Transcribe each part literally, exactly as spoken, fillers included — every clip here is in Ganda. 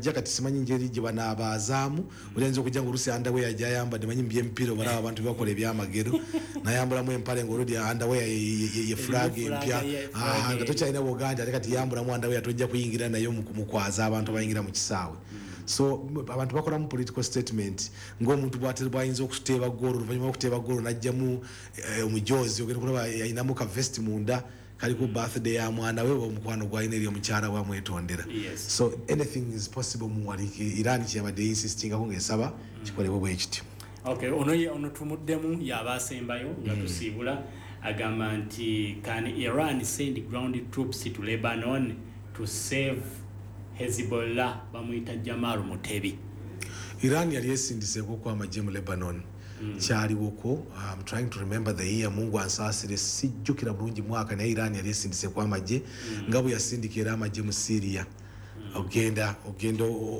najja kati simanyi ngeri gye banaabazaamu olenza okujja nga olusi underwear ajja ayambadde manyi byempira obalaba abantu bakola ebyamagero nayambulamu empale ng'oludi underwear ye flag empya nga tokyalina buganda ate kati yambulamu underwear tojja kuyingira nayo mukwaza abantu abayingira mu kisaawe so abantu bakola mu political statement ng'omuntu bw'atera bwayinza okuteeba ggoolo oluvannyuma okuteeba ggoolo najjamu omujozi ogenda kulaba ayinamu ka vest munda kali ku birthday ya mwana we omukwano gwalina eri omukyala wamwetondera so anything is possible mu waliki Iran kyabadde insistingako ng'esaba kikolebwe bwe kityo. Okay, ono ye ono tumuddemu yabasembayo nga tusiibula agamba nti can Iran send ground troops to Lebanon to save Hezbollah bamuyita Jamal Mutebi. Iran yali esindiseko kwa amagye mu Lebanon mm. kyaliwoko I'm trying to remember the year Mungu ansasire sijjukira bulungi mwaka naye Iran yali esindise kwa amagye mm. nga bwe yasindikira amagye mu Syria mm. ogenda ogenda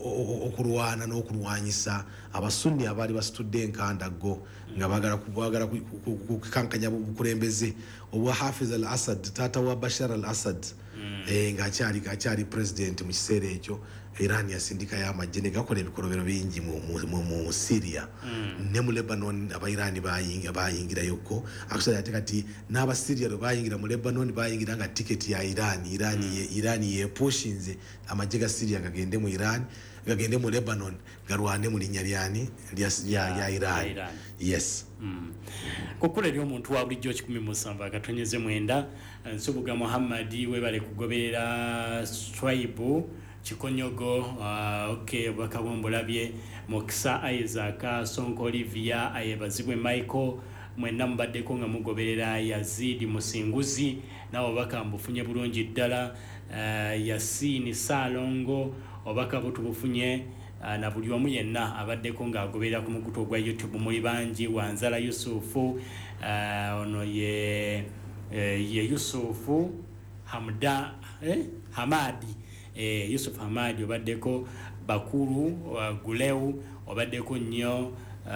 okulwana n'okulwanyisa abasunni abaali basitudde enkandago mm. nga bagala kubagala kukankanya bukulembeze obwa Hafiz al-Assad tata wa Bashar al-Assad mm. eh nga cyali gacyali president mu kiseera ekyo Iran yasindika ya majene gakola ebikolobero bingi mu mu mu Syria mm. ne mu Lebanon aba Iran bayinga bayingira yoko akusaya kati n'aba Syria ro bayingira mu Lebanon bayingira nga ticket ya Iran Iran mm. ye Iran ye pushinze amajega Syria gagende mu Iran gagende mu Lebanon garwane mu linya lyani ya ya, ya Iran. Iran yes mm. kokule lyo muntu wa bulijjo kikumi musamba gatonyeze mwenda nsubuga Muhammadi we bale kugoberera Swaibu Chikonyogo uh, okay bakabombolabye Mokisa Isaac Sonko Olivia ayebazibwe Michael mwenda mbadde ko nga mugoberera Yazidi Musinguzi nawo bakambufunye bulungi ddala uh, Yasini Salongo obaka butubufunye uh, na buli omu yenna abadde ko nga agoberera ku mukutu gwa YouTube muri banji Wanzala Yusufu uh, ono ye uh, ye Yusufu Hamda eh Hamadi eh Yusuf Hamadi obaddeko bakuru uh, Guleu obaddeko nnyo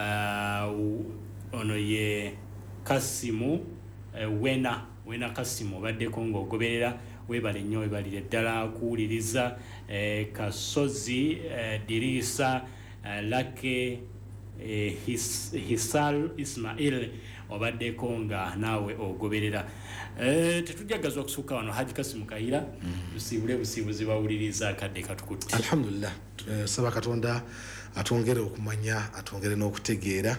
uh, ono ye Kasimu uh, wena wena Kasimu obaddeko ng'ogoberera webale nnyo webalire ddala kuwuliriza eh, Kasozi eh, Dirisa eh, Lake eh, his, Hisal Ismail obaddeko nga nawe ogoberera eh tetujagaza okusuka wano Haji Kasimu Kaira tusibule mm. busibuzi bawuliriza kadde katukutti alhamdulillah uh, saba katonda atongere okumanya atongere n'okutegeera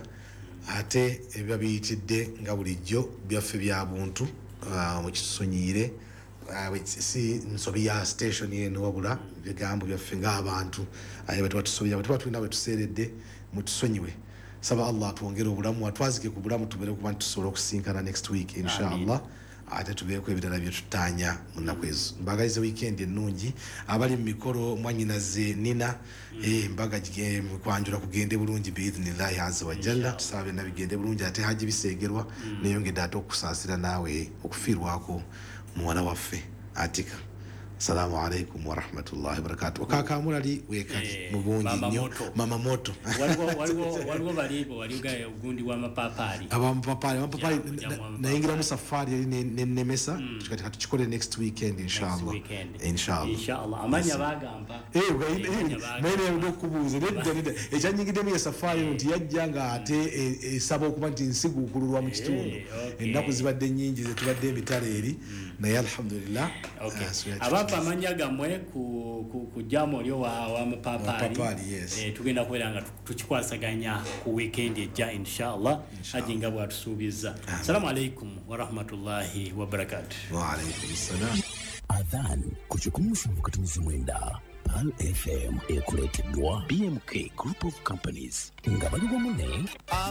ate ebya biyitidde nga bulijjo byaffe bya buntu uh, mu kisonyire uh, si nsobi ya station yeno wabula bigambo byaffe ng'abantu aye batu batusobya batu batu nawe tuseredde mutusonyiwe saba Allah atuongere obulamu atwazike ku bulamu tubere kuba tusobola okusinkana next week inshallah ate tubeeko ebirala bye tutanya munaku ezo mbagalize weekend ennungi abali mu mikoro mwanyinaze nina mm. eh mbaga gige kwanjura kugende bulungi biidhnillahi azza wa jalla tusabe nabigende bulungi ate haji bisegerwa mm. neyongedde ate okusaasira naawe okufiirwako muwala waffe Atika. Assalamu alaikum wa rahmatullahi wa barakatuh. Kaka mulali wekali eh, mubungi nnyo mama moto. Waliwo waliwo waliwo balibo waliga ugundi wa mapapali. Aba mapapali mapapali naingira mu safari ne nemesa mm. tukati tukikole next weekend inshallah. Inshallah. Inshallah. Amanya bagamba. Eh mwene ndokubuze nedda nedda ekyanyigide mu safari nti yajjanga ate esaba okuba nti nsigu kululwa mu kitundu. Ennaku zibadde nnyingi ze tubadde emitale eri naye alhamdulillah. Okay. Abapa amanya gamwe ku ku kujamo lyo wa wa mupapali yes. eh tugenda kwelanga tukikwasaganya ku weekend ejja inshallah ajinga bwa tusubiza. Assalamu alaikum wa rahmatullahi wa barakatuh. Wa alaikum assalam. Adhan kuchikumusha mkatumizi mwenda Pal F M ekuleteddwa B M K Group of Companies nga baliwo mune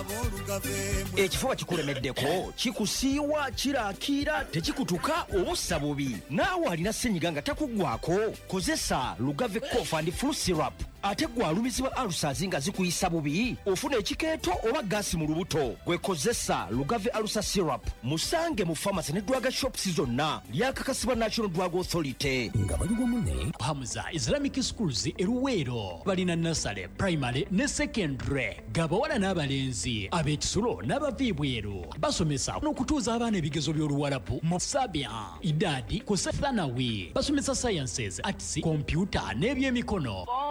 ekifuba kikulemeddeko kikusiiwa kirakira tekikutuka obussa bubi naawe alina ssenyiga nga takugwako kozesa Lugave Cough and Flu Syrup ate gwalumizibwa alusazi nga zikuyisa bubi ofuna ekikeeto oba gaasi mu lubuto gwekozesa Lugave Alusa Syrup musange mu pharmacy ne drug shops zonna lyakakasibwa National Drug Authority nga baliwo mune Hamza Islamic Schools eruwero balina nursery primary ne secondary gabawala n'abalenzi ab'ekisulo n'abaviibweru basomesa n'okutuuza abaana ebigezo by'oluwalabu mu sabia idadi ku thanawi basomesa sciences arts computer n'ebyemikono